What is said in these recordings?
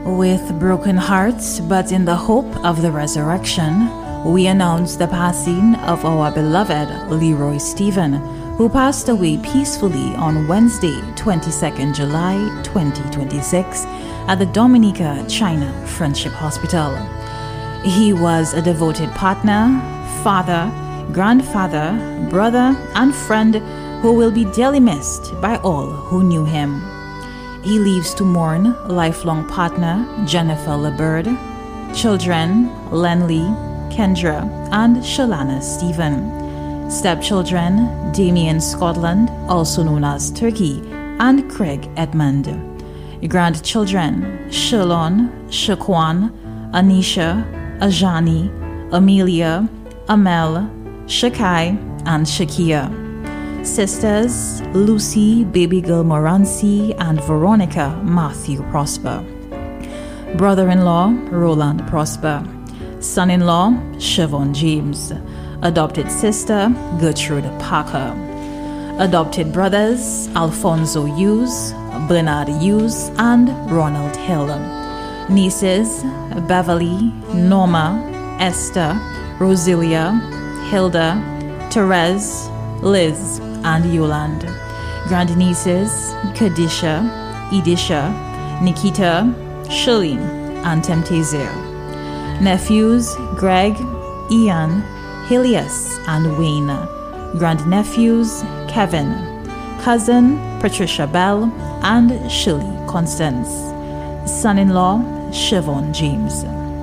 With broken hearts, but in the hope of the resurrection, we announce the passing of our beloved Leroy Stephen, who passed away peacefully on Wednesday, 22nd July 2026 at the Dominica China Friendship Hospital. He was a devoted partner, father, grandfather, brother, and friend who will be dearly missed by all who knew him. He leaves to mourn lifelong partner Jennifer LeBird, children Lenley, Kendra, and Shalana Stephen, stepchildren Damien Scotland, also known as Turkey, and Craig Edmund, grandchildren Shalon, Shaquan, Anisha, Ajani, Amelia, Amel, Shakai, and Shakia. Sisters Lucy Baby Girl Moranci and Veronica Matthew Prosper. Brother-in-law Roland Prosper. Son-in-law Siobhan James. Adopted sister Gertrude Parker. Adopted brothers Alfonso Hughes, Bernard Hughes, and Ronald Hill. Nieces Beverly, Norma, Esther, Rosilia, Hilda, Therese, Liz, and Yolande. Grandnieces Kadisha, Edisha, Nikita, Shirlene, and Temptasia. Nephews Greg, Ian, Helios, and Wayne. Grandnephews Kevin. Cousin Patricia Bell and Shirley Constance. Son-in-law Siobhan James.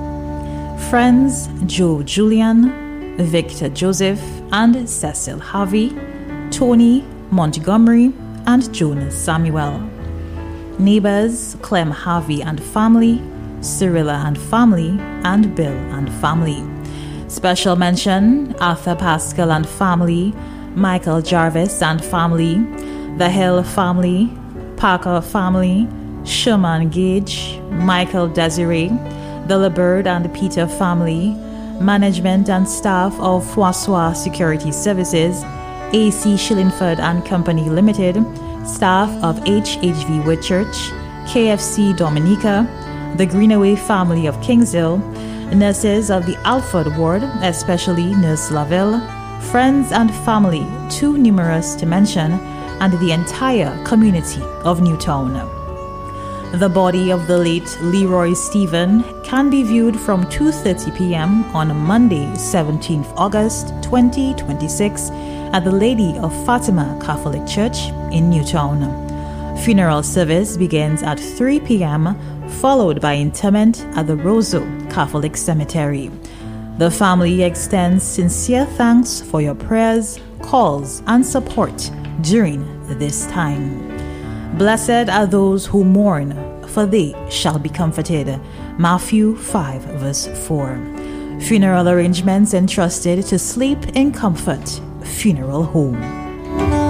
Friends Joe Julian, Victor Joseph, and Cecil Harvey, Tony Montgomery, and Jonas Samuel. Neighbors Clem Harvey and family, Cyrilla and family, and Bill and family. Special mention Arthur Pascal and family, Michael Jarvis and family, The Hill family, Parker family, Sherman Gage, Michael Desiree, the LeBird and Peter family, management and staff of Francois Security Services, AC Shillingford and Company Limited, staff of HHV Whitchurch, KFC Dominica, the Greenaway family of Kingshill, nurses of the Alford Ward, especially Nurse Laville, friends and family too numerous to mention, and the entire community of Newtown. The body of the late Leroy Stephen can be viewed from 2:30 p.m. on Monday, 17th August 2026 at the Lady of Fatima Catholic Church in Newtown. Funeral service begins at 3 p.m., followed by interment at the Roseau Catholic Cemetery. The family extends sincere thanks for your prayers, calls, and support during this time. Blessed are those who mourn, for they shall be comforted. Matthew 5 verse 4. Funeral arrangements entrusted to Sleep in Comfort Funeral Home.